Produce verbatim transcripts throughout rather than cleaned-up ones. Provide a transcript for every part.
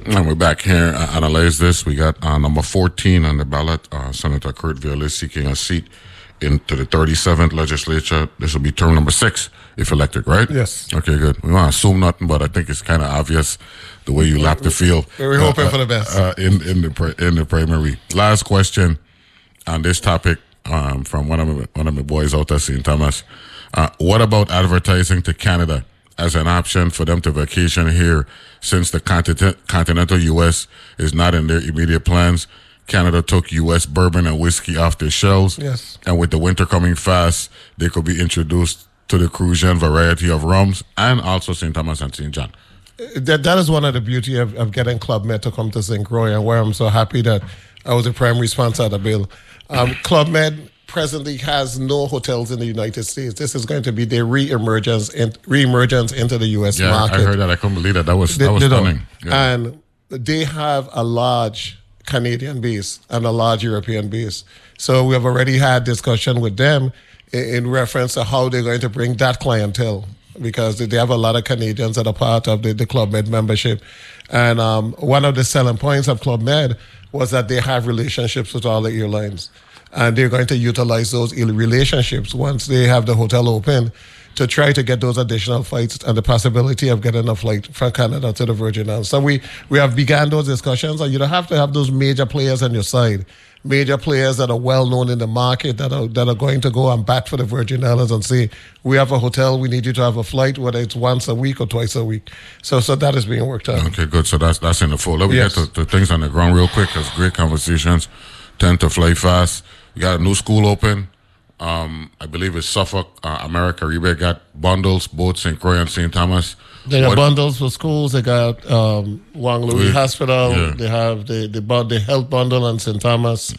And we're back here to analyze this. We got uh, number fourteen on the ballot, uh, Senator Kurt Violet seeking a seat into the thirty-seventh legislature. This will be term number six if elected, right? Yes. Okay, good. We want to assume nothing, but I think it's kind of obvious the way you lap the field. We're hoping uh, for the best. Uh, in, in, the, in the primary. Last question on this topic um, from one of my, one of my boys out there, Saint Thomas. Uh, what about advertising to Canada as an option for them to vacation here, since the continent, continental U S is not in their immediate plans? Canada took U S bourbon and whiskey off their shelves. Yes. And with the winter coming fast, they could be introduced to the Crucian variety of rums and also Saint Thomas and Saint John. That, that is one of the beauty of, of getting Club Med to come to Saint Croix, and where I'm so happy that I was the primary sponsor of the bill. Um, Club Med presently has no hotels in the United States. This is going to be their re-emergence, in, re-emergence into the U S yeah, market. I heard that. I couldn't believe that. That was, they, that was they stunning. Yeah. And they have a large Canadian base and a large European base. So we have already had discussion with them in, in reference to how they're going to bring that clientele, because they, they have a lot of Canadians that are part of the, the Club Med membership. And um, one of the selling points of Club Med was that they have relationships with all the airlines. And they're going to utilize those relationships once they have the hotel open to try to get those additional flights and the possibility of getting a flight from Canada to the Virgin Islands. So we, we have began those discussions, and you don't have to have those major players on your side, major players that are well known in the market, that are that are going to go and bat for the Virgin Islands and say, we have a hotel, we need you to have a flight, whether it's once a week or twice a week. So so that is being worked out. Okay, good. So that's that's in the fold. Let me Yes. get to, to things on the ground real quick, because great conversations tend to fly fast. We got a new school open. Um, I believe it's Suffolk, uh, America. Rebate got bundles, both Saint Croix and Saint Thomas. They got What- bundles for schools. They got um, Wang Louis We- Hospital. yeah. They have the the, bun- the health bundle and Saint Thomas.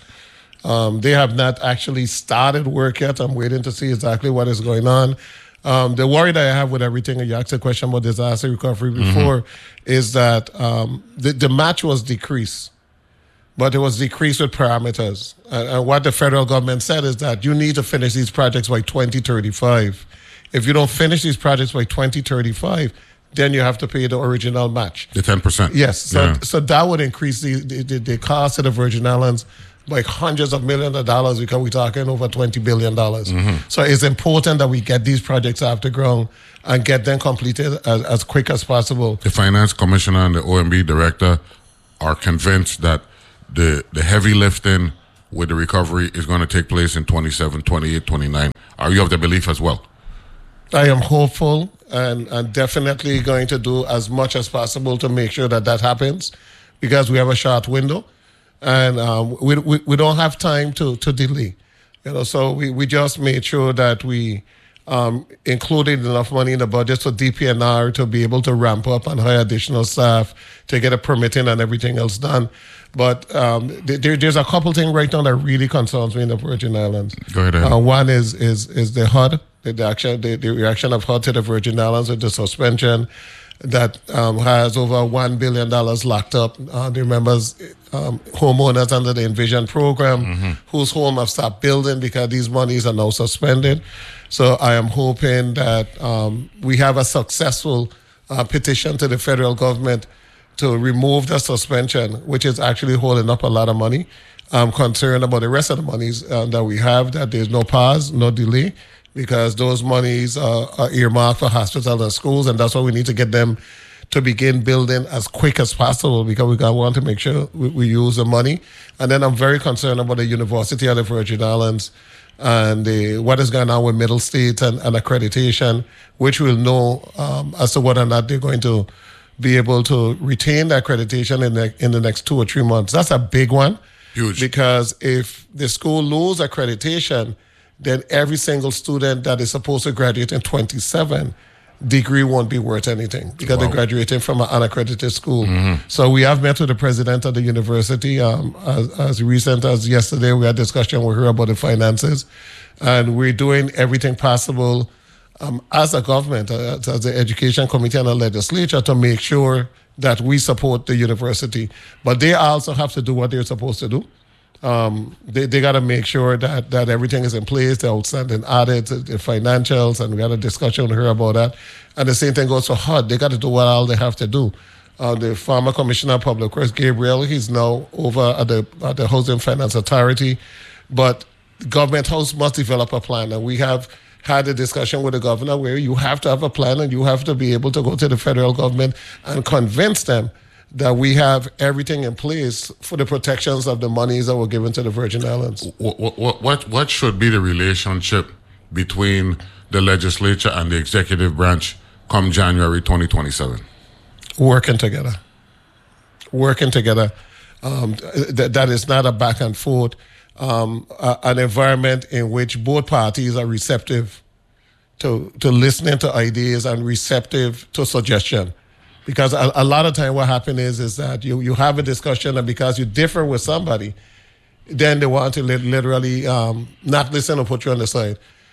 Um, they have not actually started work yet. I'm waiting to see exactly what is going on. Um, the worry that I have with everything, and you asked a question about disaster recovery before, mm-hmm. is that um, the, the match was decreased, but it was decreased with parameters. And, and what the federal government said is that you need to finish these projects by twenty thirty-five. If you don't finish these projects by twenty thirty-five, then you have to pay the original match. The ten percent. Yes. So, Yeah. so that would increase the, the, the cost of the Virgin Islands by hundreds of millions of dollars, because we're talking over twenty billion dollars. Mm-hmm. So it's important that we get these projects off the ground and get them completed as, as quick as possible. The finance commissioner and the O M B director are convinced that the the heavy lifting with the recovery is going to take place in twenty-seven, twenty-eight, twenty-nine. Are you of the belief as well? I am hopeful and, and definitely going to do as much as possible to make sure that that happens, because we have a short window, and um, we, we we don't have time to to delay. You know, so we, we just made sure that we um, included enough money in the budget for D P N R to be able to ramp up and hire additional staff to get a permitting and everything else done. But um, there, there's a couple things right now that really concerns me in the Virgin Islands. Go ahead. Ed. Uh, one is is is the H U D, the, the action, the, the reaction of H U D to the Virgin Islands with the suspension that um, has over one billion dollars locked up. Uh, the members, um, homeowners under the Envision program, mm-hmm. whose home have stopped building because these monies are now suspended. So I am hoping that um, we have a successful uh, petition to the federal government to remove the suspension, which is actually holding up a lot of money. I'm concerned about the rest of the monies uh, that we have, that there's no pause, no delay, because those monies uh, are earmarked for hospitals and schools, and that's why we need to get them to begin building as quick as possible, because we got, want to make sure we, we use the money. And then I'm very concerned about the University of the Virgin Islands and the, what is going on with Middle State and, and accreditation, which we'll know um, as to whether or not they're going to be able to retain the accreditation in the, in the next two or three months. That's a big one. Huge. Because if the school loses accreditation, then every single student that is supposed to graduate in twenty-seven degree won't be worth anything, because wow. they're graduating from an unaccredited school. Mm-hmm. So we have met with the president of the university. Um, as, as recent as yesterday, we had a discussion with her about the finances. And we're doing everything possible Um, as a government, uh, as the Education Committee and the legislature, to make sure that we support the university. But they also have to do what they're supposed to do. Um, they they got to make sure that, that everything is in place, the outstanding audits, the financials, and we had a discussion with her about that. And the same thing goes for H U D. They got to do what all they have to do. uh, the former Commissioner of Public Works, Gabriel. He's now over at the, at the Housing Finance Authority. But Government House must develop a plan. And we have had a discussion with the governor where you have to have a plan and you have to be able to go to the federal government and convince them that we have everything in place for the protections of the monies that were given to the Virgin Islands. What, what, what, what should be the relationship between the legislature and the executive branch come January twenty twenty-seven? Working together. Working together. Um, th- that is not a back and forth. Um, uh, an environment in which both parties are receptive to, to listening to ideas and receptive to suggestion. Because a, a lot of time what happens is, is that you, you have a discussion and because you differ with somebody, then they want to li- literally um, not listen or put you on the side.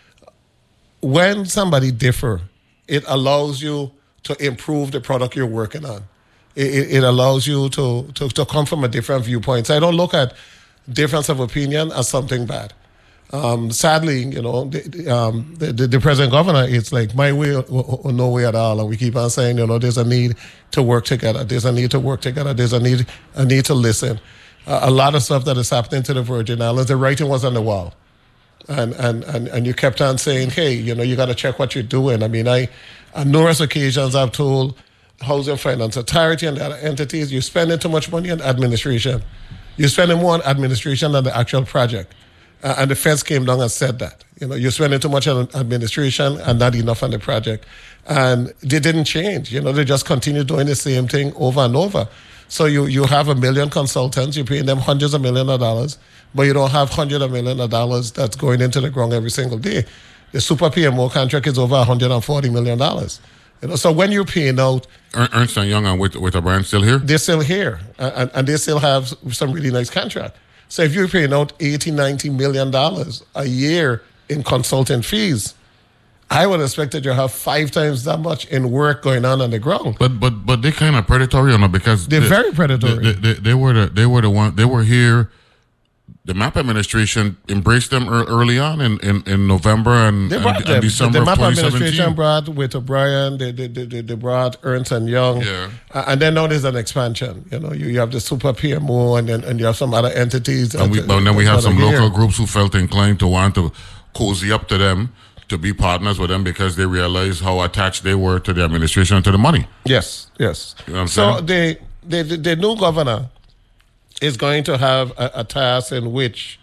When somebody differ, it allows you to improve the product you're working on. It, it, it allows you to, to, to come from a different viewpoint. So I don't look at difference of opinion as something bad. Um, sadly, you know, the, um, the, the, the present governor, it's like my way or, or no way at all. And we keep on saying, you know, there's a need to work together. There's a need to work together. There's a need, a need to listen. Uh, a lot of stuff that is happening to the Virgin Islands, the writing was on the wall. And, and, and, and you kept on saying, hey, you know, you got to check what you're doing. I mean, I, on numerous occasions, I've told Housing Finance Authority and the other entities, you're spending too much money on administration. You're spending more on administration than the actual project. Uh, and the feds came down and said that. You know, you're spending too much on administration and not enough on the project. And they didn't change. You know, they just continue doing the same thing over and over. So you, you have a million consultants, you're paying them hundreds of millions of dollars, but you don't have hundreds of millions of dollars that's going into the ground every single day. The Super P M O contract is over one hundred forty million dollars. You know, so when you're paying out... Ernst and Young and with, with a brand still here? They're still here, and, and they still have some really nice contract. So if you're paying out eighty, ninety million dollars a year in consulting fees, I would expect that you have five times that much in work going on on the ground. But but but they're kind of predatory, you know, because they're they, very predatory. They, they, they were the they were the one they were here. The M A P administration embraced them early on in, in, in November and, and, and December the, the of twenty seventeen. The M A P administration brought with O'Brien, they, they, they, they brought Ernst and Young. Yeah. Uh, and then now there's an expansion. You know, you, you have the Super P M O and then and you have some other entities. And, we, and then we have some local groups who felt inclined to want to cozy up to them, to be partners with them because they realized how attached they were to the administration and to the money. Yes, yes. You know what I'm so saying? the, the, the new governor is going to have a, a task in which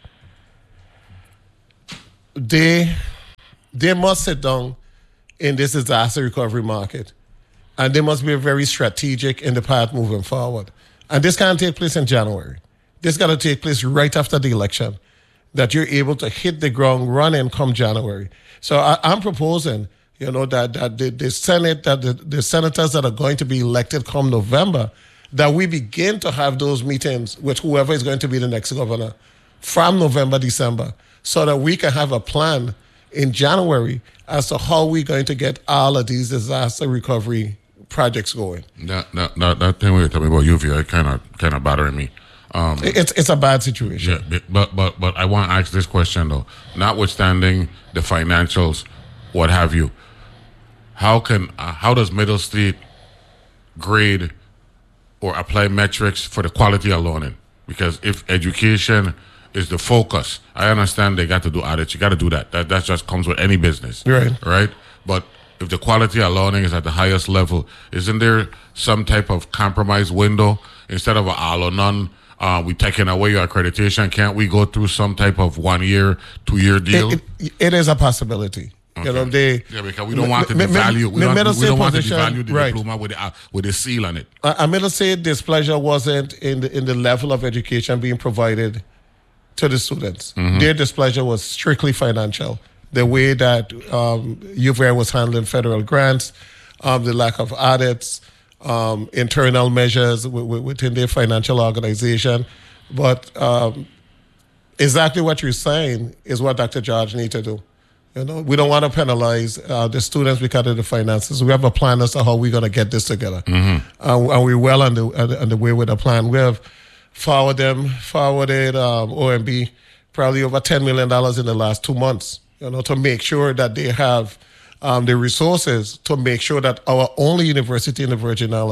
they they must sit down in this disaster recovery market, and they must be very strategic in the path moving forward. And this can't take place in January. This got to take place right after the election, that you're able to hit the ground running come January. So I, I'm proposing, you know, that that the, the Senate, that the, the senators that are going to be elected come November, that we begin to have those meetings with whoever is going to be the next governor from November, December, so that we can have a plan in January as to how we're going to get all of these disaster recovery projects going. That that that, that thing we were talking about U V I kind of kind of bothering me. Um, it's it's a bad situation. Yeah, but but but I want to ask this question though. Notwithstanding the financials, what have you, how can uh, how does Middle State grade or apply metrics for the quality of learning? Because if education is the focus, I understand they got to do audits. You got to do that. That that just comes with any business, right? Right. But if the quality of learning is at the highest level, isn't there some type of compromise window instead of an all or none? Uh, we taking away your accreditation. Can't we go through some type of one year, two year deal? It, it, it is a possibility. Okay. You know, they, yeah, because we don't want to devalue. We don't, we don't want to devalue the right. diploma with the, uh, with the seal on it. I, I'm going to say displeasure wasn't in the in the level of education being provided to the students. Mm-hmm. Their displeasure was strictly financial. The way that um, U V A was handling federal grants, um, the lack of audits, um, internal measures w- w- within their financial organization. But um, exactly what you're saying is what Doctor George needs to do. You know, we don't want to penalize uh, the students because of the finances. We have a plan as to how we're going to get this together. Mm-hmm. Uh, and we're well on the, on the way with the plan. We have forwarded them, forwarded um, O M B probably over ten million dollars in the last two months, you know, to make sure that they have um, the resources to make sure that our only university in the Virgin Islands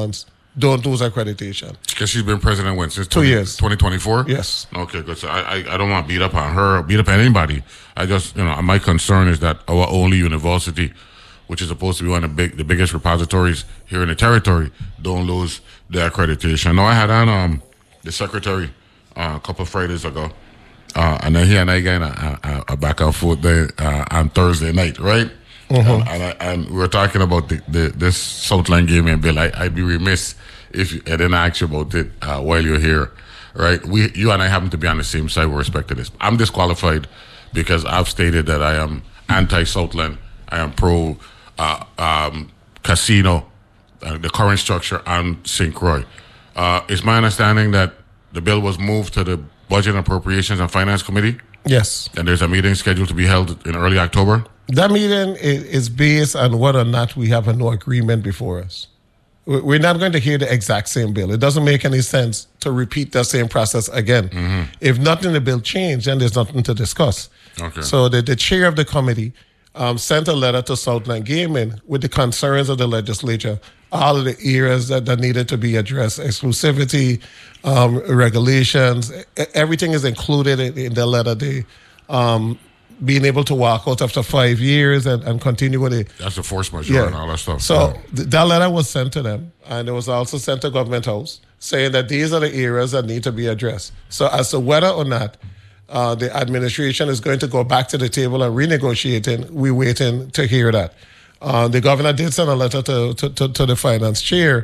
don't lose accreditation. Because she's been president when since two years, twenty twenty-four. Yes. Okay, good. So I, I I don't want to beat up on her, or beat up on anybody. I just you know my concern is that our only university, which is supposed to be one of the big the biggest repositories here in the territory, don't lose their accreditation. Now I had on um the secretary uh, a couple of Fridays ago, uh, and then he and I got a, a, a back and forth day uh, on Thursday night, right? Mm-hmm. And, and, I, and we were talking about the, the this Southland gaming bill. I, I'd be remiss if I didn't ask you about it uh, while you're here, right? We, you and I happen to be on the same side with respect to this. I'm disqualified because I've stated that I am anti-Southland. I am pro uh, um, casino, uh, the current structure on Saint Croix. Uh, it's my understanding that the bill was moved to the Budget and Appropriations and Finance Committee. Yes. And there's a meeting scheduled to be held in early October. That meeting is based on whether or not we have a no agreement before us. We're not going to hear the exact same bill. It doesn't make any sense to repeat the same process again. Mm-hmm. If nothing in the bill changed, then there's nothing to discuss. Okay. So the, the chair of the committee um, sent a letter to Southland Gaming with the concerns of the legislature, all of the areas that, that needed to be addressed, exclusivity, um, regulations, everything is included in, in the letter. They, um, being able to walk out after five years and, and continue with it. That's the force majeure yeah. and all that stuff. So yeah. th- that letter was sent to them, and it was also sent to Government House, saying that these are the areas that need to be addressed. So as to whether or not uh, the administration is going to go back to the table and renegotiating, we're waiting to hear that. Uh, the governor did send a letter to, to, to, to the finance chair,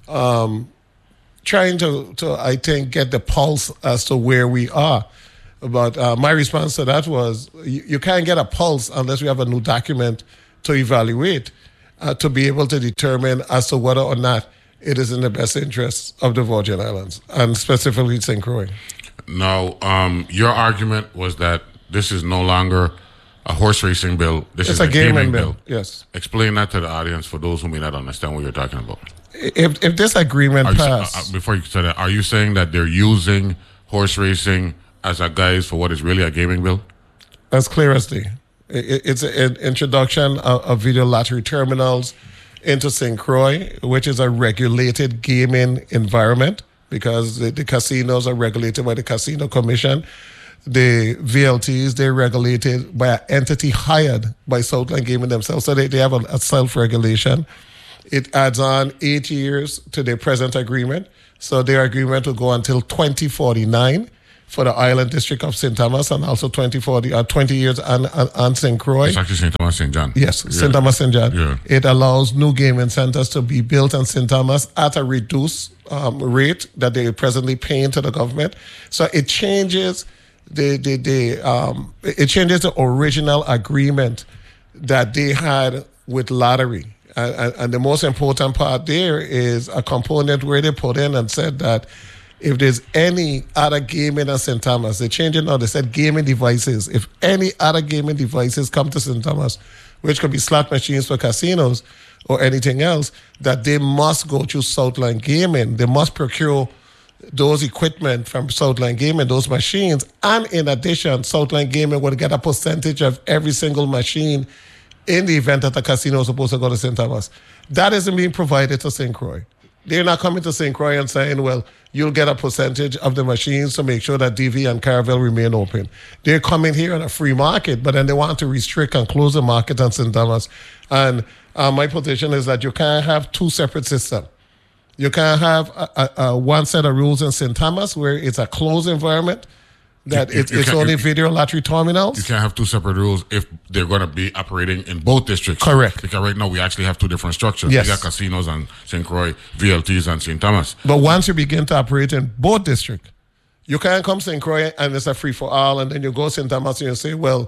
um, trying to, to, I think, get the pulse as to where we are. But uh, my response to that was, you, you can't get a pulse unless we have a new document to evaluate, uh, to be able to determine as to whether or not it is in the best interest of the Virgin Islands, and specifically Saint Croix. Now, um, your argument was that this is no longer a horse racing bill. This it's is a, a gaming, gaming bill. bill. Yes. Explain that to the audience for those who may not understand what you're talking about. If if this agreement are you, passed... uh, before you say that, are you saying that they're using horse racing as a guise for what is really a gaming bill? As clear as day. It, it's an introduction of, of video lottery terminals into Saint Croix, which is a regulated gaming environment because the, the casinos are regulated by the Casino Commission. The V L Ts, they're regulated by an entity hired by Southland Gaming themselves, so they, they have a, a self-regulation. It adds on eight years to their present agreement, so their agreement will go until twenty forty-nine for the Island District of Saint Thomas, and also twenty forty, uh, twenty years on, on, on Saint Croix. It's actually Saint Thomas, Saint John. Yes, yeah. Saint Thomas, Saint John. Yeah. It allows new gaming centers to be built in Saint Thomas at a reduced um, rate that they are presently paying to the government. So it changes the the, the um, it changes the original agreement that they had with lottery. And, and the most important part there is a component where they put in and said that if there's any other gaming at Saint Thomas, they changed it now, they said gaming devices. If any other gaming devices come to Saint Thomas, which could be slot machines for casinos or anything else, that they must go through Southland Gaming. They must procure those equipment from Southland Gaming, those machines. And in addition, Southland Gaming would get a percentage of every single machine in the event that the casino is supposed to go to Saint Thomas. That isn't being provided to Saint Croix. They're not coming to Saint Croix and saying, well, you'll get a percentage of the machines to make sure that D V and Caravelle remain open. They're coming here on a free market, but then they want to restrict and close the market on Saint Thomas. And uh, my position is that you can't have two separate systems. You can't have a, a, a one set of rules in Saint Thomas where it's a closed environment, that You- it's, you it's can't- only you- video lottery terminals. You can't have two separate rules if they're going to be operating in both districts. Correct. Because right now we actually have two different structures. Yes. We got casinos on Saint Croix, V L Ts on Saint Thomas. But once you begin to operate in both districts, you can't come Saint Croix and it's a free for all, and then you go Saint Thomas and you say, well,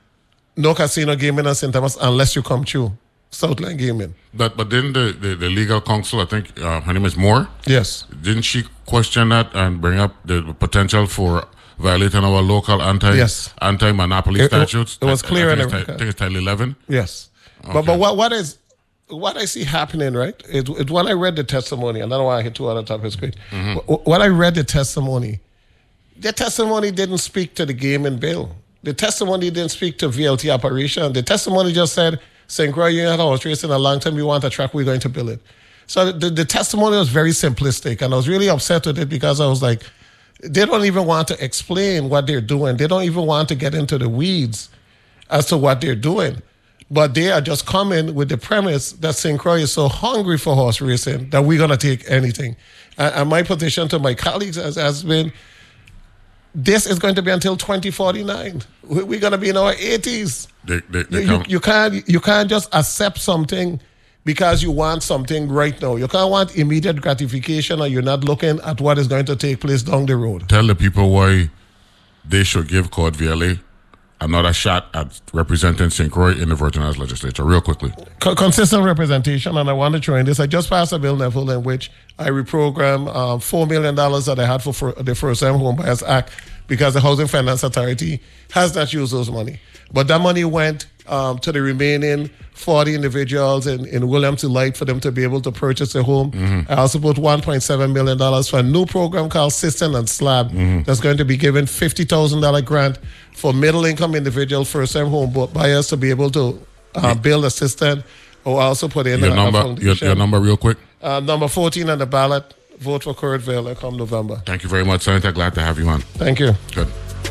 no casino gaming in Saint Thomas unless you come through Southland Gaming. But but didn't the, the, the legal counsel, I think uh, her name is Moore, Yes. didn't she question that and bring up the potential for violating our local anti Yes. anti monopoly It- it- statutes? it was I- clear I in think, the it's, ti- I record. think it's Title eleven. Yes. But Okay. but what what is what I see happening, right? It, it when I read the testimony, and I don't want to hit two other topics quick. Mm-hmm. Wh- When I read the testimony, the testimony didn't speak to the gaming bill. The testimony didn't speak to V L T operation. The testimony just said, Saint Croix, you had a horse race in a long time, you want a track, we're going to build it. So the, the testimony was very simplistic, and I was really upset with it because I was like, they don't even want to explain what they're doing. They don't even want to get into the weeds as to what they're doing. But they are just coming with the premise that Saint Croix is so hungry for horse racing that we're going to take anything. And, and my position to my colleagues has, has been, this is going to be until twenty forty-nine. We're going to be in our eighties. They, they, they you, you, you can't you can't just accept something because you want something right now. You can't want immediate gratification, or you're not looking at what is going to take place down the road. Tell the people why they should give Courtevielle another shot at representing Saint Croix in the Virgin Islands legislature, real quickly. Co- consistent representation, and I want to throw in this. I just passed a bill, Neville, in which I reprogram um, four million dollars that I had for, for the First Time Home Buyers Act because the Housing Finance Authority has not used those money. But that money went um, to the remaining forty individuals in, in Williamson Light for them to be able to purchase a home. Mm-hmm. I also put one point seven million dollars for a new program called Cistern and Slab mm-hmm. that's going to be given fifty thousand dollars grant for middle-income individual first-time home buyers to be able to uh, build a cistern, or also put in your a, number, a foundation. Your, your number real quick. Uh, number fourteen on the ballot. Vote for Courtevielle come November. Thank you very much, Senator. Glad to have you on. Thank you. Good.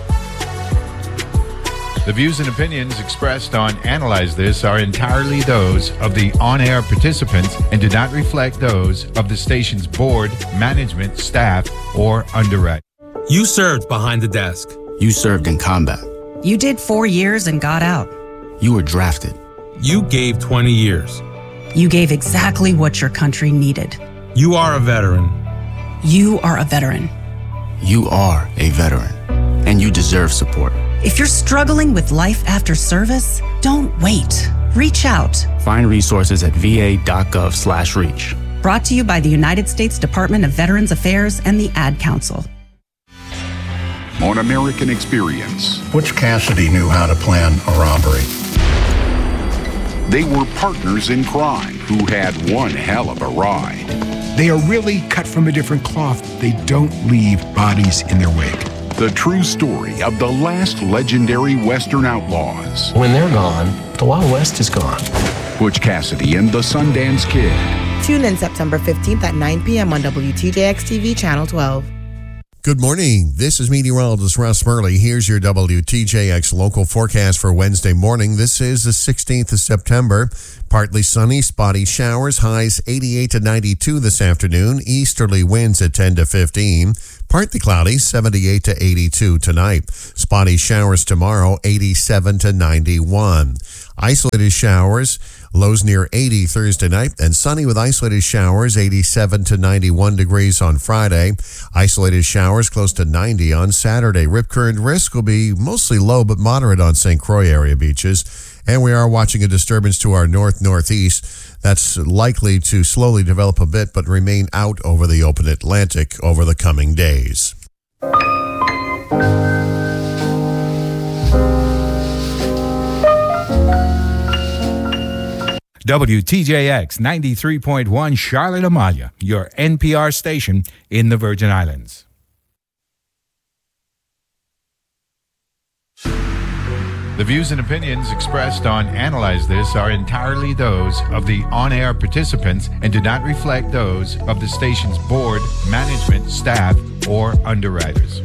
The views and opinions expressed on Analyze This are entirely those of the on-air participants and do not reflect those of the station's board, management, staff, or underwriters. You served behind the desk. You served in combat. You did four years and got out. You were drafted. You gave twenty years. You gave exactly what your country needed. You are a veteran. You are a veteran. You are a veteran, and you deserve support. If you're struggling with life after service, don't wait. Reach out. Find resources at va.gov slash reach. Brought to you by the United States Department of Veterans Affairs and the Ad Council. On American Experience, Butch Cassidy knew how to plan a robbery. They were partners in crime who had one hell of a ride. They are really cut from a different cloth. They don't leave bodies in their wake. The true story of the last legendary Western outlaws. When they're gone, the Wild West is gone. Butch Cassidy and the Sundance Kid. Tune in September fifteenth at nine p.m. on W T J X T V Channel twelve. Good morning. This is meteorologist Russ Murley. Here's your W T J X local forecast for Wednesday morning. This is the sixteenth of September. Partly sunny, spotty showers, highs eighty-eight to ninety-two this afternoon. Easterly winds at ten to fifteen. Partly cloudy, seventy-eight to eighty-two tonight. Spotty showers tomorrow, eighty-seven to ninety-one. Isolated showers, lows near eighty Thursday night, and sunny with isolated showers, eighty-seven to ninety-one degrees on Friday. Isolated showers close to ninety on Saturday. Rip current risk will be mostly low but moderate on Saint Croix area beaches. And we are watching a disturbance to our north-northeast that's likely to slowly develop a bit but remain out over the open Atlantic over the coming days. W T J X ninety-three point one Charlotte Amalia, your N P R station in the Virgin Islands. The views and opinions expressed on Analyze This are entirely those of the on-air participants and do not reflect those of the station's board, management, staff, or underwriters.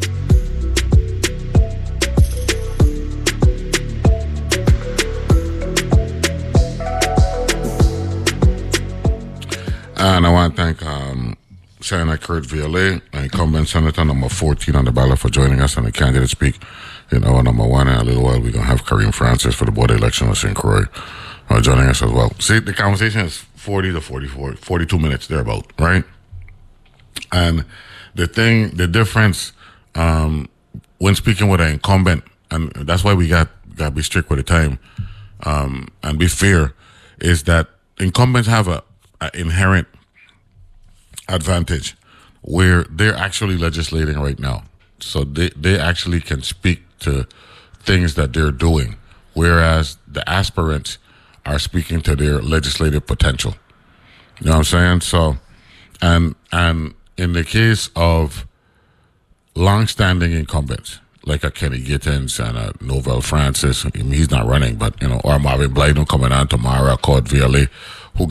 And I want to thank um, Senator Courtevielle, incumbent senator number fourteen on the ballot, for joining us on the candidate speak. You know, number one, in a little while, we're going to have Kareem Francis for the board election of Saint Croix uh, joining us as well. See, the conversation is forty to forty-four, forty-two minutes, thereabout, right? And the thing, the difference um, when speaking with an incumbent, and that's why we got got to be strict with the time um, and be fair, is that incumbents have a, a inherent advantage where they're actually legislating right now. So they, they actually can speak to things that they're doing, whereas the aspirants are speaking to their legislative potential. You know what I'm saying? So, and and in the case of long-standing incumbents, like a Kenny Gittins and a Novell Francis, I mean, he's not running, but, you know, or Marvin Blyden coming on tomorrow, Courtevielle, who got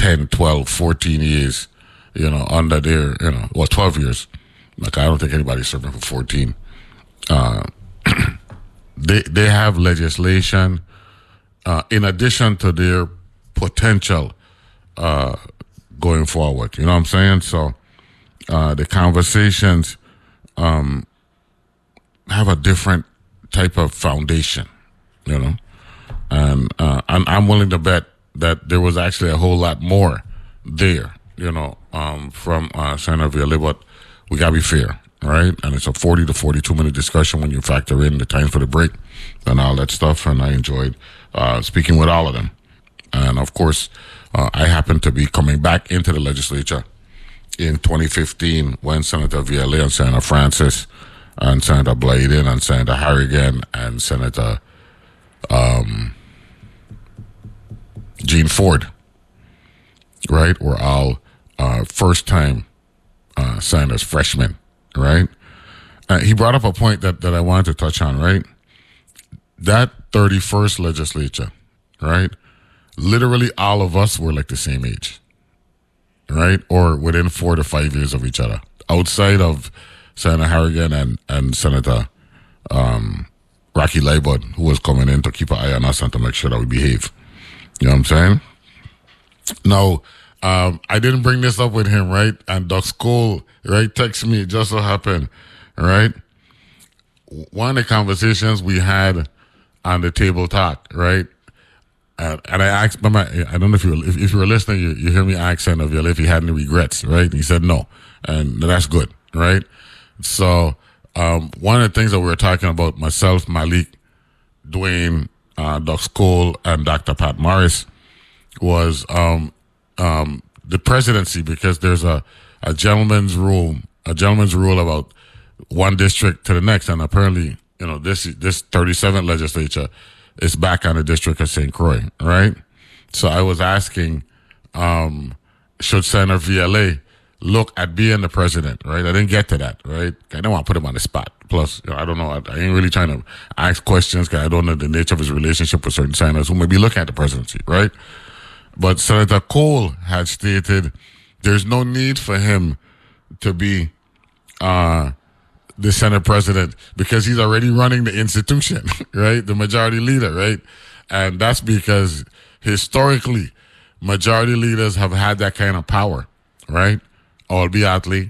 ten, twelve, fourteen years, you know, under their, you know, well, twelve years. Like, I don't think anybody's serving for fourteen. Uh, they they have legislation uh, in addition to their potential uh, going forward. You know what I'm saying? So uh, the conversations um, have a different type of foundation, you know, and uh, I'm, I'm willing to bet that there was actually a whole lot more there, you know, um, from uh, Senator Viale, but we gotta be fair, right? And it's a forty to forty-two minute discussion when you factor in the time for the break and all that stuff. And I enjoyed uh, speaking with all of them. And of course, uh, I happen to be coming back into the legislature in twenty fifteen when Senator Viale and Senator Francis and Senator Blyden and Senator Harrigan and Senator um, Gene Ford, right, were all uh, first-time uh, senators, freshmen, right? Uh, he brought up a point that, that I wanted to touch on, right? That thirty-first legislature, right, literally all of us were like the same age, right, or within four to five years of each other, outside of Senator Harrigan and, and Senator um, Rocky Leibud, who was coming in to keep an eye on us and to make sure that we behave. You know what I'm saying? Now, um, I didn't bring this up with him, right? And Doug Cole, right, texted me. It just so happened, right? One of the conversations we had on the table talk, right? Uh, and I asked, I don't know if you if, if you were listening, you, you hear me ask Senator Viale if he had any regrets, right? And he said no, and that's good, right? So um, one of the things that we were talking about, myself, Malik, Dwayne, uh, Doug Cole, and Doctor Pat Morris, was um, um, the presidency, because there's a, a gentleman's rule, a gentleman's rule about one district to the next, and apparently, you know, this this thirty-seventh legislature is back on the district of Saint Croix, right? So I was asking, um, should Senator Viale look at being the president, right? I didn't get to that, right? I don't want to put him on the spot. Plus, you know, I don't know. I, I ain't really trying to ask questions because I don't know the nature of his relationship with certain senators who may be looking at the presidency, right? But Senator Cole had stated there's no need for him to be uh, the Senate president because he's already running the institution, right? The majority leader, right? And that's because historically, majority leaders have had that kind of power, right? Albeit Attlee.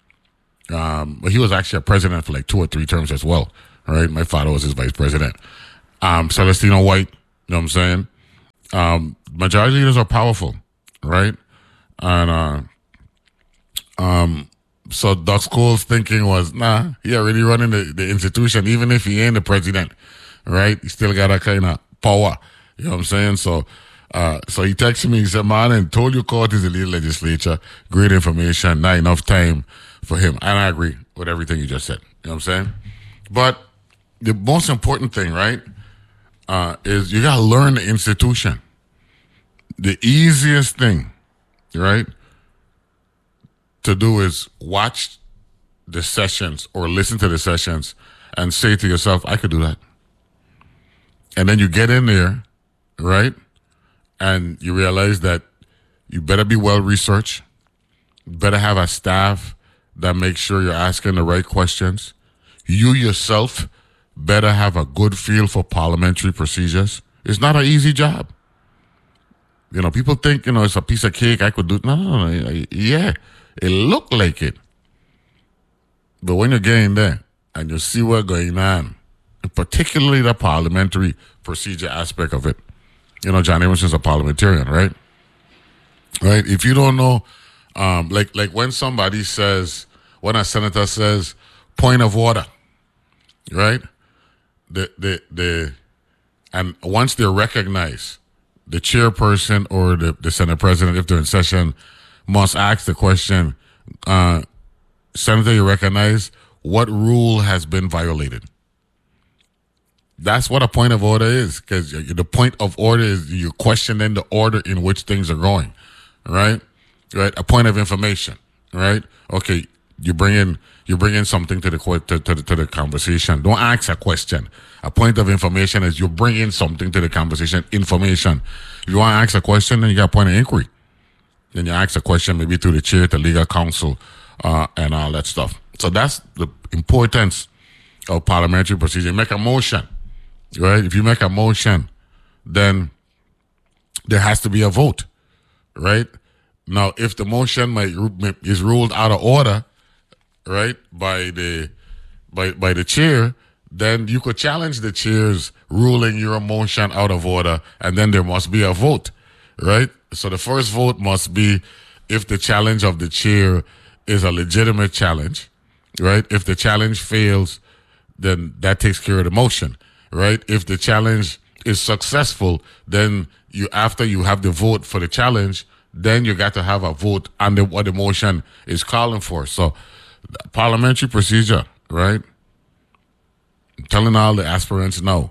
Um, but he was actually a president for like two or three terms as well, right? My father was his vice president. Um, Celestino White, you know what I'm saying? Um, majority leaders are powerful, right? And uh, um, so Doug Cole's thinking was, nah, he already running the, the institution, even if he ain't the president, right? He still got that kind of power, you know what I'm saying? So, uh, so he texted me, he said, man, and told you court is a lead legislature, great information, not enough time for him. And I agree with everything you just said, you know what I'm saying? But the most important thing, right, uh, is you got to learn the institution. The easiest thing, right, to do is watch the sessions or listen to the sessions and say to yourself, I could do that. And then you get in there, right, and you realize that you better be well researched. You better have a staff that makes sure you're asking the right questions. You yourself better have a good feel for parliamentary procedures. It's not an easy job. You know, people think, you know, it's a piece of cake. I could do it. No, no, no. Yeah, it looked like it. But when you're getting there and you see what's going on, particularly the parliamentary procedure aspect of it, you know, John Emerson's a parliamentarian, right? Right? If you don't know, um, like like when somebody says, when a senator says, point of order, right? The the the and once they're recognized, the chairperson or the, the Senate president, if they're in session, must ask the question, uh, Senator, you recognize what rule has been violated? That's what a point of order is, because the point of order is you're questioning the order in which things are going, right? Right. A point of information, right? Okay, you bring in you bring in something to the to, to, the, to the conversation. Don't ask a question. A point of information is you bring in something to the conversation, information. If you want to ask a question, then you got a point of inquiry, then you ask a question maybe through the chair to legal counsel uh, and all that stuff. So that's the importance of parliamentary procedure. You make a motion, right? If you make a motion, then there has to be a vote, right? Now, if the motion might, is ruled out of order, right, by the by by the chair, then you could challenge the chair's ruling your motion out of order, and then there must be a vote, right? So the first vote must be if the challenge of the chair is a legitimate challenge, right? If the challenge fails, then that takes care of the motion, right? If the challenge is successful, then you after you have the vote for the challenge, then you got to have a vote on the, what the motion is calling for. So parliamentary procedure, right? I'm telling all the aspirants, no.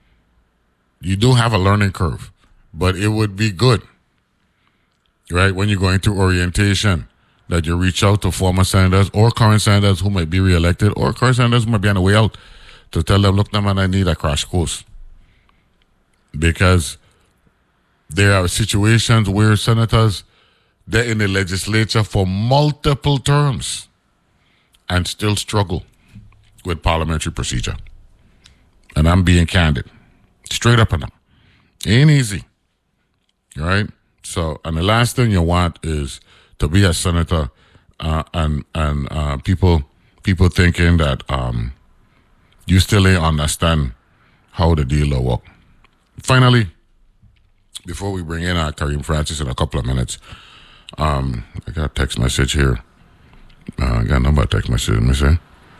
You do have a learning curve, but it would be good, right, when you're going through orientation, that you reach out to former senators or current senators who might be reelected or current senators who might be on the way out to tell them, look, man, I need a crash course. Because there are situations where senators, they're in the legislature for multiple terms and still struggle with parliamentary procedure. And I'm being candid. Straight up and down. Ain't easy. Right? So, and the last thing you want is to be a senator uh, and and uh, people people thinking that um, you still ain't understand how the deal will work. Finally, before we bring in uh, Kareem Francis in a couple of minutes, um, I got a text message here. Uh, I got a number of text message, let me say.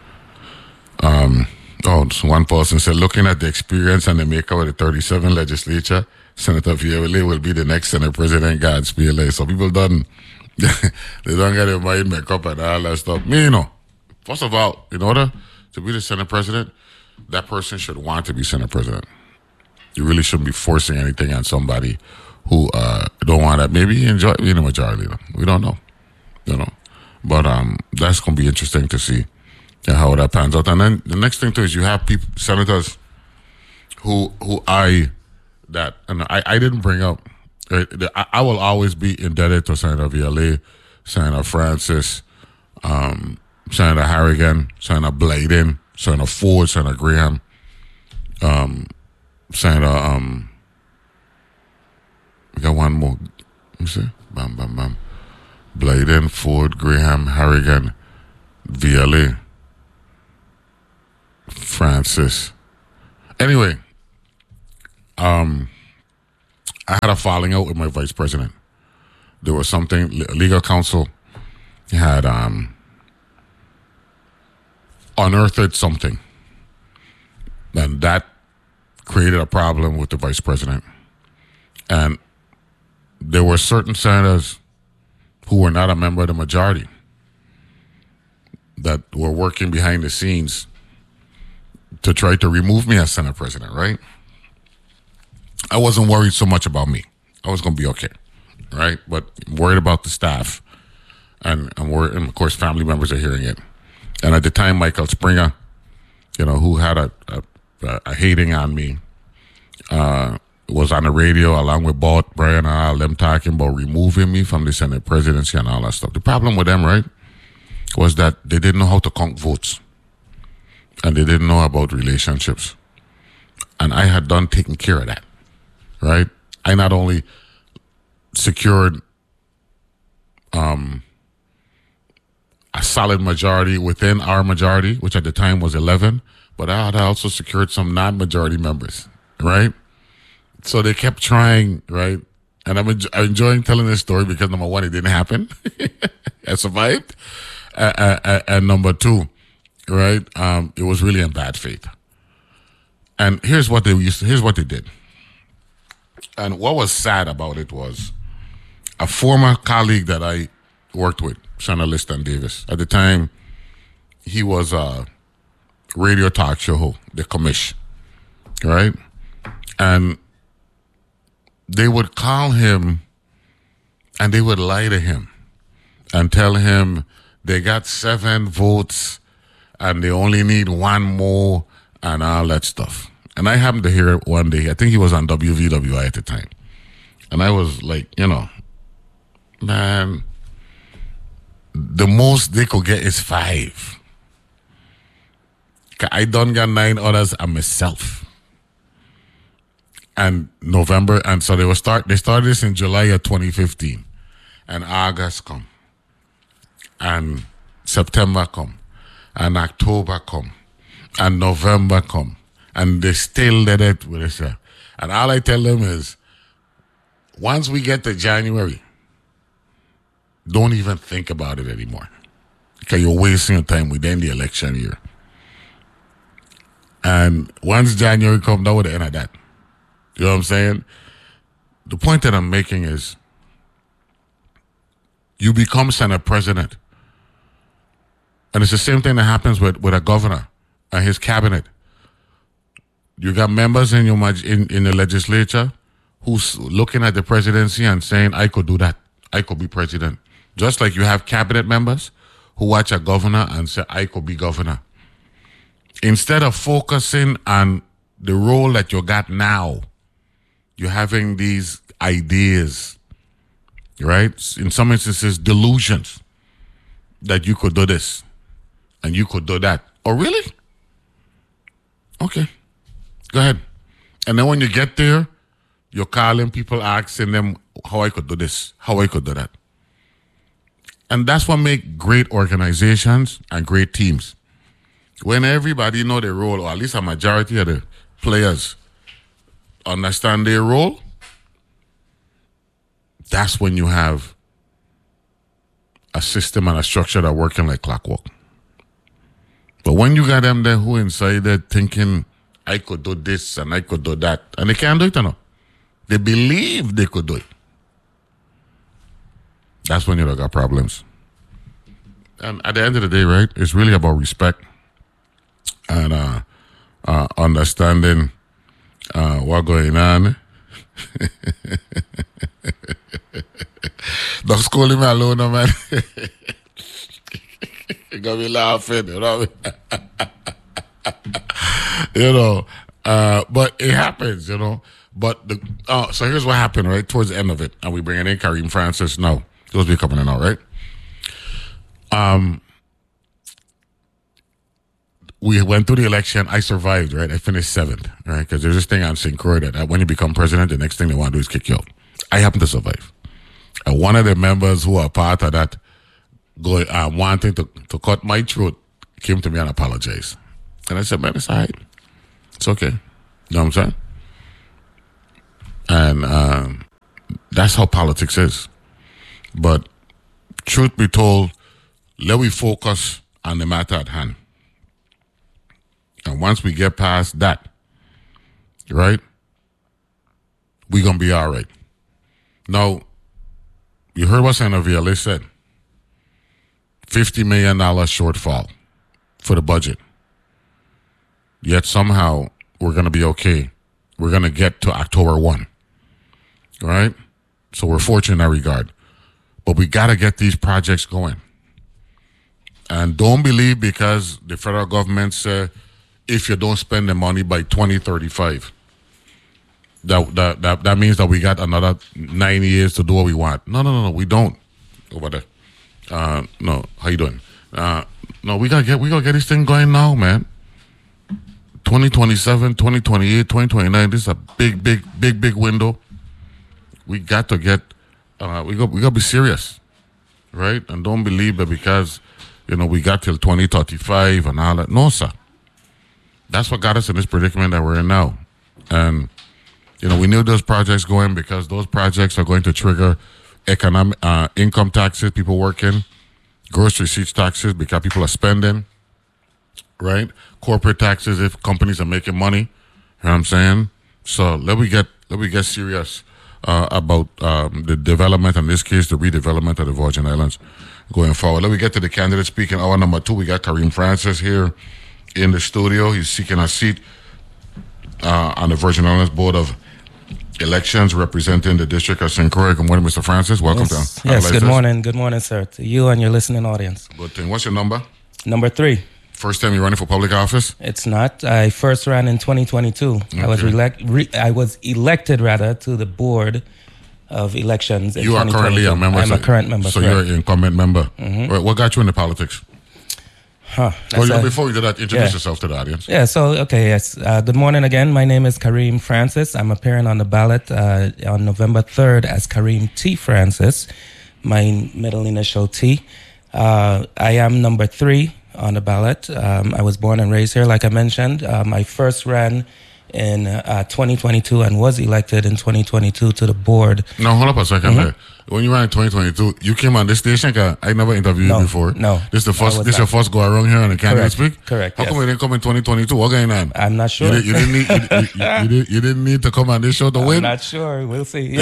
Um, oh, so one person said, looking at the experience and the makeup of the thirty-seven legislature, Senator Violet will be the next Senate President, Godspeed. So people done, they don't get their mind makeup and all that stuff. Me, you know, first of all, in order to be the Senate President, that person should want to be Senate President. You really shouldn't be forcing anything on somebody who uh, don't want that. Maybe you enjoy being a majority leader. We don't know, you know. But um, that's going to be interesting to see how that pans out. And then the next thing too is you have people, senators, who who I that and I, I didn't bring up. Uh, the, I, I will always be indebted to Senator Violet, Senator Francis, um, Senator Harrigan, Senator Bladen, Senator Ford, Senator Graham, um, Senator um. We got one more. You see, bam, bam, bam. Bladen, Ford, Graham, Harrigan, Violet, Francis. Anyway, um, I had a falling out with my vice president. There was something, legal counsel had um, unearthed something, and that created a problem with the vice president. And there were certain senators who were not a member of the majority that were working behind the scenes to try to remove me as Senate President, right? I wasn't worried so much about me. I was going to be okay, right? But I'm worried about the staff. And, I'm worried, and, of course, family members are hearing it. And at the time, Michael Springer, you know, who had a, a, a hating on me, uh, was on the radio along with Bart, Brian, and all them talking about removing me from the Senate presidency and all that stuff. The problem with them, right, was that they didn't know how to count votes. And they didn't know about relationships. And I had done taking care of that, right? I not only secured um, a solid majority within our majority, which at the time was eleven, but I had also secured some non-majority members, right? So they kept trying, right? And I'm, enjoy- I'm enjoying telling this story because, number one, it didn't happen. I survived. Uh, uh, and number two, right, um, it was really in bad faith. And here's what they used to, here's what they did. And what was sad about it was a former colleague that I worked with, Senator Liston Davis. At the time, he was a radio talk show, the commish, right? And they would call him and they would lie to him and tell him they got seven votes and they only need one more and all that stuff. And I happened to hear it one day. I think he was on W V W I at the time. And I was like, you know, man, the most they could get is five. I done got nine others and myself. And November, and so they will start. They started this in July of twenty fifteen, and August come, and September come, and October come, and November come, and they still did it with us. And all I tell them is, once we get to January, don't even think about it anymore, because you're wasting your time within the election year. And once January comes, that would the end of that. You know what I'm saying? The point that I'm making is, you become Senate President. And it's the same thing that happens with, with a governor and his cabinet. You got members in your in, in the legislature who's looking at the presidency and saying, I could do that. I could be president. Just like you have cabinet members who watch a governor and say, I could be governor. Instead of focusing on the role that you got now, you're having these ideas, right? In some instances, delusions that you could do this and you could do that. Oh, really? Okay. Go ahead. And then when you get there, you're calling people, asking them how I could do this, how I could do that. And that's what makes great organizations and great teams. When everybody know their role, or at least a majority of the players understand their role, that's when you have a system and a structure that working like clockwork. But when you got them there who inside there thinking, I could do this and I could do that, and they can't do it, you know. They believe they could do it. That's when you got problems. And at the end of the day, right, it's really about respect and uh, uh, understanding uh, what's going on. Don't scold me alone, no, man. You're going to be laughing, you know. you know, uh, but it happens, you know. But the uh, so here's what happened, right? Towards the end of it, and we bringing in Kareem Francis now. Those be coming in now, right? Um, we went through the election. I survived, right? I finished seventh, right? Because there's this thing on Syncora that when you become president, the next thing they want to do is kick you out. I happen to survive. And one of the members who are part of that, going uh, wanting to, to cut my throat, came to me and apologized. And I said, man, it's all right. It's okay. You know what I'm saying? And um, that's how politics is. But truth be told, let we focus on the matter at hand. And once we get past that, right, we're going to be all right. Now, you heard what Senator Vialez said. fifty million dollars shortfall for the budget. Yet somehow we're going to be okay. We're going to get to October first. Right? So we're fortunate in that regard. But we got to get these projects going. And don't believe because the federal government said if you don't spend the money by twenty thirty-five, that, that, that, that means that we got another nine years to do what we want. No, no, no, no, we don't. Over there. Uh, no, how you doing? Uh, no, we got to get we gotta get this thing going now, man. twenty twenty-seven, twenty twenty-eight, twenty twenty-nine, this is a big, big, big, big window. We got to get, uh, we got we got to be serious, right? And don't believe that because, you know, we got till twenty thirty-five and all that. No, sir. That's what got us in this predicament that we're in now. And, you know, we knew those projects going because those projects are going to trigger economic uh, income taxes, people working, grocery receipts taxes because people are spending, right? Corporate taxes if companies are making money. You know what I'm saying? So let me get let me get serious. Uh, about um, the development, in this case, the redevelopment of the Virgin Islands going forward. Let me get to the candidate speaking. Hour number two, we got Kareem Francis here in the studio. He's seeking a seat uh, on the Virgin Islands Board of Elections representing the District of Saint Croix. Good morning, Mister Francis. Welcome yes. to Yes, good morning. Good morning, sir. To you and your listening audience. Good thing. What's your number? Number three. First time you're running for public office? It's not. I first ran in twenty twenty-two. Okay. I was re- re- I was elected rather to the board of elections. In you are currently a member. I'm so, a current member. So correct. you're an incumbent member. Mm-hmm. Right, what got you into politics? Huh. Well, a, before we do that, introduce yeah. yourself to the audience. Yeah, so, okay, yes. Uh, good morning again. My name is Kareem Francis. I'm appearing on the ballot uh, on November third as Kareem T. Francis, my middle initial T. Uh, I am number three on the ballot. Um, I was born and raised here, like I mentioned. Um, I first ran in uh, twenty twenty-two and was elected in twenty twenty-two to the board. No, hold up a second Mm-hmm. there. When you ran in twenty twenty-two, you came on this station, cause I never interviewed no, you before. No, This is the first. This not. your first go around here on the candidate speak. Correct. How yes. come we didn't come in twenty twenty-two? What going on? I'm not sure. You, did, you didn't need. You, you, you, you, did, you didn't need to come on this show to I'm win. not sure. We'll see.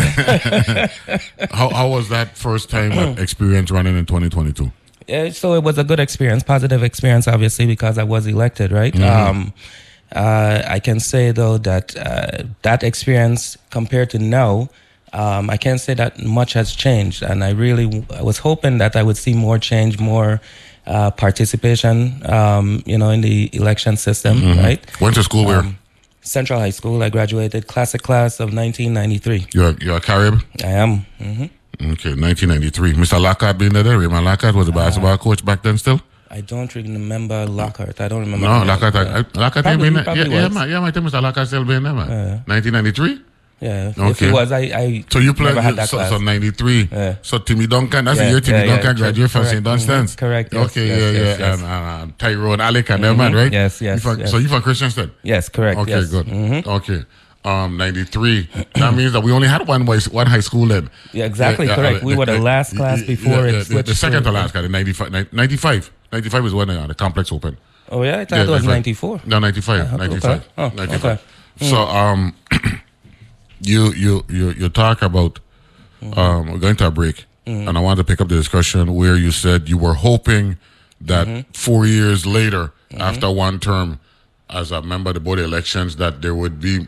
how how was that first time experience running in twenty twenty-two? Yeah, so it was a good experience, positive experience, obviously, because I was elected, right? Mm-hmm. Um, uh, I can say, though, that uh, that experience compared to now, um, I can't say that much has changed. And I really I was hoping that I would see more change, more uh, participation, um, you know, in the election system, Mm-hmm. right? Went to school where? Um, Central High School. I graduated classic class of nineteen ninety-three. You're, you're a Carib? I am. Mm-hmm. Okay, nineteen ninety-three. Mister Lockhart being there? Raymond Lockhart was a basketball uh, coach back then still? I don't really remember Lockhart. I don't remember. No, Lockhart. Uh, Lockhart ain't been there. Yeah, yeah, was. man. Yeah, my think Mister Lockhart still been there, man. Uh, nineteen ninety-three? Yeah. Okay. If it was, I, I so you played, never had that so, class. so ninety-three. Yeah. So Timmy Duncan, that's yeah, the year Timmy yeah, Duncan yeah, graduated from Saint Dunstan's? Mm-hmm. Correct. Yes, okay, yes, yeah, yes, yeah. Yes. And, and, and Tyrone, Alec, and mm-hmm. them, man, right? Yes, yes, from, yes. So you from Christiansted? Yes, correct. Okay, yes. good. Mm-hmm. Okay. Um, ninety-three. That means that we only had one one high school then. Yeah, exactly, yeah, correct. Uh, we the, were the the, last class the, before yeah, it yeah, switched. The second to, to last class, ninety-five. ninety-five. ninety-five was when uh, the complex opened. Oh, yeah? I thought yeah, it was ninety-four. No, ninety-five. Uh, ninety-five. Okay. Oh, ninety-five. Okay. So, um, you, you, you, you talk about, um, we're going to a break, mm-hmm. and I wanted to pick up the discussion where you said you were hoping that mm-hmm. four years later, mm-hmm. after one term, as a member of the board of elections, that there would be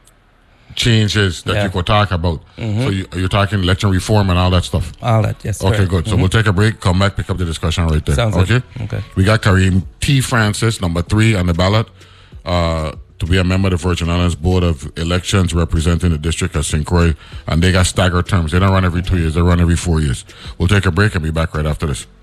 changes that yeah. you could talk about. Mm-hmm. So you, you're talking election reform and all that stuff. All that, yes. Okay, correct. good. So mm-hmm. we'll take a break, come back, pick up the discussion right there. Sounds okay? good. Okay. We got Kareem T. Francis, number three on the ballot, uh, to be a member of the Virgin Islands Board of Elections representing the district of Saint Croix. And they got staggered terms. They don't run every two years. They run every four years. We'll take a break and be back right after this.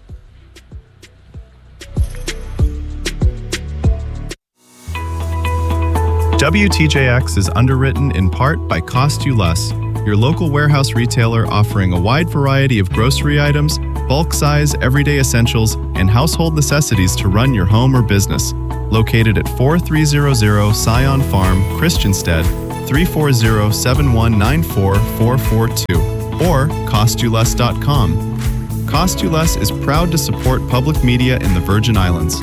W T J X is underwritten in part by Cost You Less, your local warehouse retailer offering a wide variety of grocery items, bulk size, everyday essentials, and household necessities to run your home or business. Located at forty-three hundred Scion Farm, Christiansted, three four zero, seven one nine four, four four two, or cost you less dot com. Cost You Less is proud to support public media in the Virgin Islands.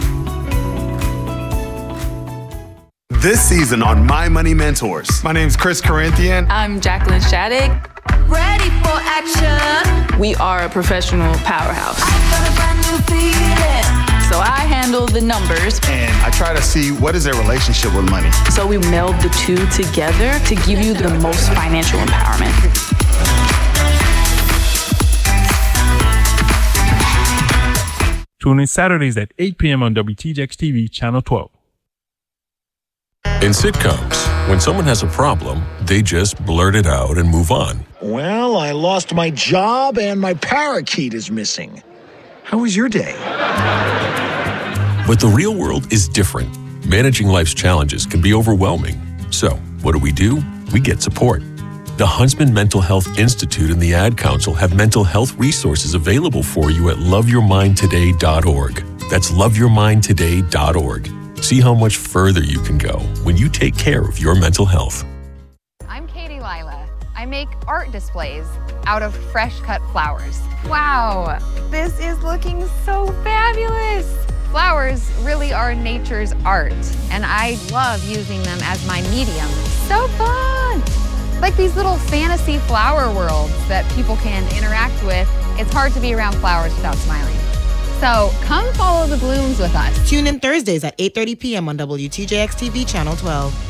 This season on My Money Mentors. My name's Chris Corinthian. I'm Jacqueline Shattuck. Ready for action. We are a professional powerhouse. So I handle the numbers. And I try to see what is their relationship with money. So we meld the two together to give you the most financial empowerment. Tune in Saturdays at eight p.m. on W T J X T V, Channel twelve. In sitcoms, when someone has a problem, they just blurt it out and move on. Well, I lost my job and my parakeet is missing. How was your day? But the real world is different. Managing life's challenges can be overwhelming. So, what do we do? We get support. The Huntsman Mental Health Institute and the Ad Council have mental health resources available for you at love your mind today dot org. That's love your mind today dot org. See how much further you can go when you take care of your mental health. I'm Katie Lila. I make art displays out of fresh cut flowers. Wow, this is looking so fabulous. Flowers really are nature's art, and I love using them as my medium. So fun! Like these little fantasy flower worlds that people can interact with. It's hard to be around flowers without smiling. So come follow the blooms with us. Tune in Thursdays at eight thirty p.m. on W T J X T V Channel twelve.